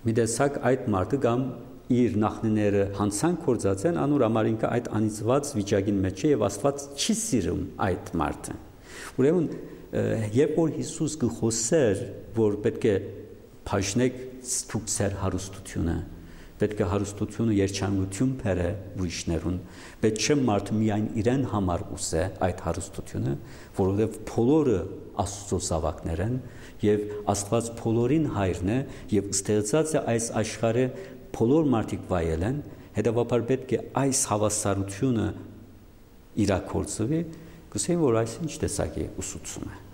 մի տեսակ այդ մարդը կամ իր նախնիները հանցան կործած են, անոր համար ինքը այդ անիծված վիճակին մեջ է եւ Աստված չի սիրում այդ մարդը։ Ուրեմն երբ որ Հիսուս գխոսեր, որ պետք է բաժնեք դուք ձեր հարստությունը, պետք է հարստությունը երջանկություն բերե ուրիշներուն, պետք չէ մարդը միայն իրեն համար ուզե այդ հարստությունը, որովհետև բոլորը Աստծո զավակներ են եւ Աստված բոլորին հայրն է եւ ստեղծած է այս աշխարհը բոլոր մարդիկ վայել են, հետեւաբար պետք է այս հավասարությունը իրակորձվի, գուցե որ այս ինչ տեսակի ուսուցում է։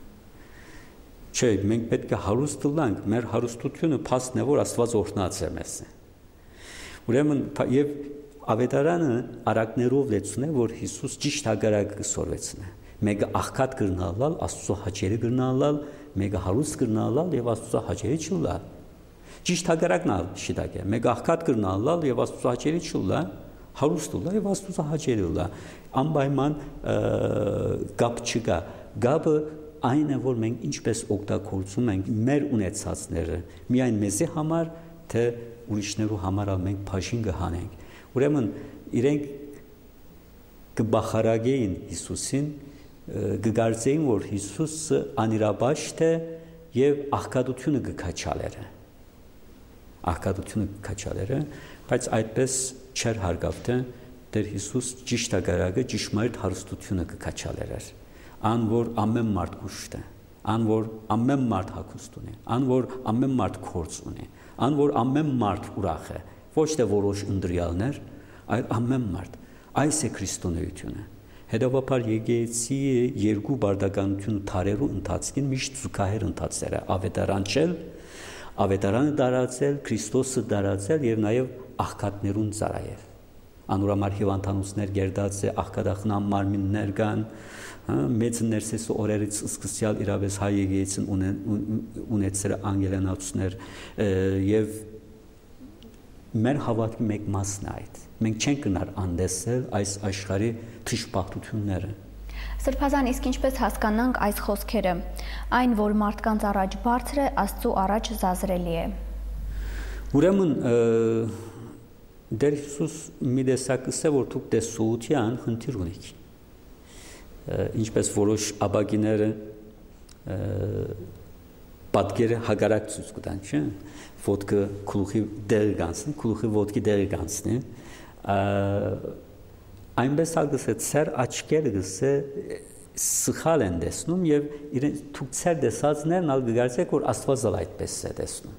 Չէ, մենք պետք է հարուստ լինենք, մեր հարստությունը փաստն է, որ Աստված օրհնած է մեզ։ Ուրեմն եւ Ավետարանը արակներով լեցուն է, որ Հիսուս ճիշտ հագարակ կսորվեցնե։ Մեկը աղքատ կրնալալ, Աստծո հաճելի կրնալալ, մեկը հարուստ կրնալալ եւ Աստծո հաճելի չլալ։ Ճիշտ հագարակն ալ շիտակ է։ Մեկը աղքատ կրնալալ եւ Աստծո հաճելի չլա, հարուստ լա եւ Աստծո հաճելի լա։ Անպայման գապ չկա։ Գապը այն է, որ մենք ինչպես օգտագործում ենք մեր ունեցածները, միայն մեզի համար, թե ուրիշներու համար մենք բաժին կհանենք։ Ուրեմն իրենք կբախարագեին Հիսուսին, կգարձեին, որ Հիսուսը անիրաբաշտ է եւ աղքատությունը կքաչալերը։ Աղքատությունը կքաչալերը, բայց այդպես չեր հարգավթե Տեր Հիսուս ճիշտ ագարակը ճշմարիտ հարստությունը կքաչալեր։ Ան որ ամեն մարդ կուշտ է, ան որ ամեն մարդ հագուստ ունի, ան որ ամեն մարդ քորձ ունի, ան որ ամեն մարդ ուրախ է, ոչ թե որոշ ընտրյալներ, այլ ամեն մարդ։ Այս է քրիստոնեությունը։ Հետևաբար եկեղեցի երկու բարդականություն թարերու ընթացքին միշտ զուգահեռ ընթացել է, ավետարանչել, ավետարանը դարացել, Քրիստոսը դարացել եւ նաեւ աղքատներուն ծառայել։ Անուրամար հիվանդանոցներ գերդած է, աղքատախնամ մարմիններ կան, մեծ ներսես օրերից սկսյալ իրավես հայ եկեղեցին ունեցել անգելանացուներ եւ մեր հավատքի մեկ մասն է այդ։ Մենք չենք գնար անդեսել այս աշխարհի թշպախտությունները։ Սրբազան, իսկ ինչպես հասկանանք այս խոսքերը, այն, որ մարդկանց առաջ բարձր է, Աստծո առաջ զազրելի է։ Ուրեմն Դեր Հիսուս մի տեսակս է, որ դուք տեսողության խնդիր ունիք։ Ինչպես որոշ աբագիները պատկերը հագարակ ցույց կտան, չէ՞։ Ոտքը գլուխի դերը կանցնի, գլուխի ոտքի դերը կանցնի։ Այնպես ալգս է ծեր աչքերը գսե սխալ են տեսնում եւ իրեն դուք ծեր տեսածներն ալ գարցեք որ Աստվածը այդպես է տեսնում։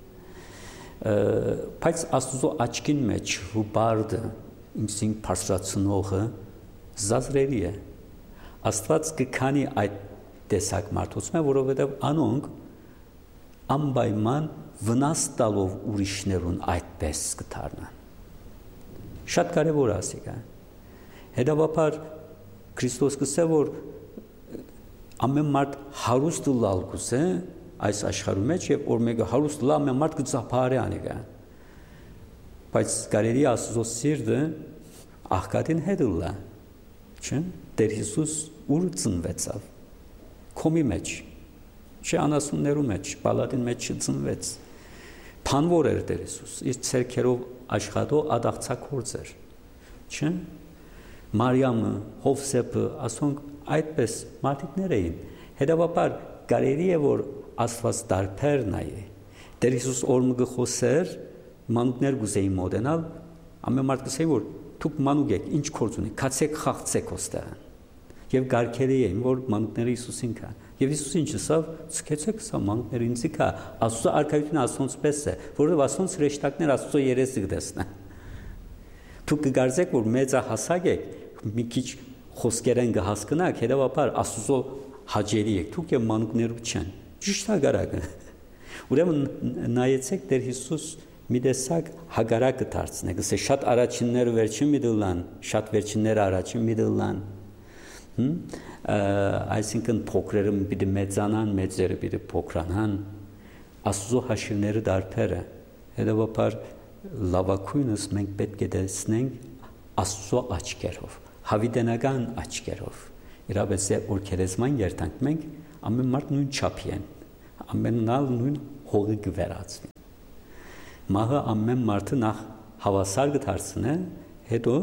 Բայց Աստծո աչքին մեջ հուբարդը ինքսին բարձրացնողը զազրելի է։ Աստված կքանի այդ տեսակ մարդուցմը, որովհետև անոնք անպայման վնաս տալով ուրիշներուն այդպես կդառնան։ Շատ կարևոր ասիկ է։ Հետևաբար Քրիստոս կսե որ ամեն մարդ հարուստ լալ կուզե այս աշխարհում մեջ եւ որ մեկը հարուստ լա ամեն մարդ կծափարի անիկա։ Բայց կարելի Աստծո սիրտը աղքատին հետ լա։ Չէ՞։ Տեր Հիսուս ուր ծնվեցավ։ Քոմի մեջ։ Չէ անասուններու մեջ, պալատին մեջ չծնվեց։ Փանվոր էր Տեր Հիսուս, իր ցերքերով աշխատող ադաղցակորձ էր։ Չէ՞։ Մարիամը, Հովսեփը, ասոնք այդպես մարդիկներ էին։ Հետևաբար կարելի է որ Աստված դարբերն է։ Տեր Հիսուս օրը գխոսեր մանուկներ գուզեին մոդենալ, ամեն մարդ գսեի որ դուք մանուկ եք, ինչ գործ ունի, քացեք խաղցեք ոստեղ։ Եվ գարկելի էին որ մանուկները Հիսուսին կա։ Եվ Հիսուս ինչ ասավ, ցկեցեք սա մանուկները ինձի կա։ Աստծո արքայությունը ասոնց պես է, որովհետև ասոնց հրեշտակներ Աստծո երեսը կտեսնեն։ Դուք կգարձեք որ մեծահասակ եք, մի քիչ խոսքերեն կհասկանաք, հետևաբար Աստծո հաճելի եք, դուք եւ մանուկներու չեն։ Ճիշտ հագարակը։ Ուրեմն նայեցեք Տեր Հիսուս մի տեսակ հագարակը դարձնեք, ասե շատ առաջինները վերջին մի դլան, շատ վերջինները առաջին մի դլան։ Այսինքն փոքրերը պիտի մեծանան, մեծերը պիտի փոքրանան։ Աստծո հաշիվները դարբեր է։ Հետևաբար լավակույնս մենք պետք է տեսնենք Աստծո աչքերով, հավիտենական աչքերով։ Իրավես որ քերեսման երթանք մենք ամեն մարդ նույն չափի են, ամենալ նույն հողի կվերածվի։ մահը ամեն մարդը նախ հավասար կդարձնե, հետո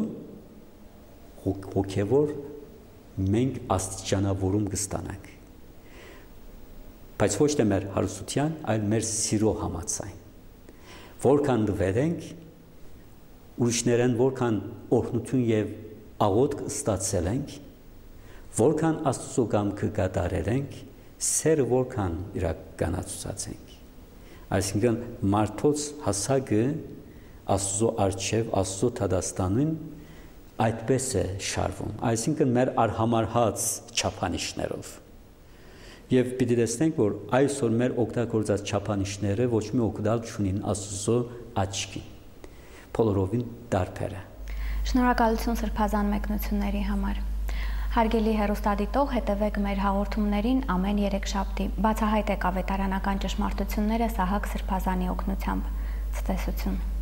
հոգևոր մենք աստիճանավորում կստանանք։ Բայց ոչ թե մեր հարստության, այլ մեր սիրո համաձայն։ Որքան դվերենք, ուրիշներեն որքան օրհնություն եւ աղոթք ստացել ենք, որքան Աստծո կամքը կատարենք, սերը որքան իրականացուցած ենք։ Այսինքն մարդոց հասակը Աստծո արչև, Աստծո թադաստանին այդպես է շարվում, այսինքն մեր արհամարհած չափանիշներով։ Եվ պիտի տեսնենք, որ այսօր մեր օգտագործած չափանիշները ոչ մի օգտալ չունին Աստծո աչքին, բոլորովին տարբեր է։ Շնորհակալություն սրբազան մեկնությունների համար։ Հարգելի հեռուստադիտող, հետևեք մեր հաղորդումներին ամեն երեքշաբթի։ Բացահայտեք ավետարանական ճշմարտությունները Սահակ Սրբազանի օգնությամբ։ Ցտեսություն։